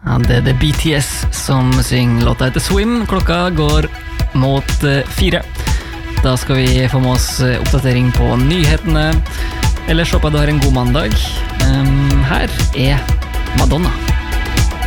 Ja, det er BTS som synger låta etter Swim. Klokka går mot 4. Da skal vi få med oss oppdatering på nyhetene. Ellers håper jeg du har en god mandag. Her er Madonna.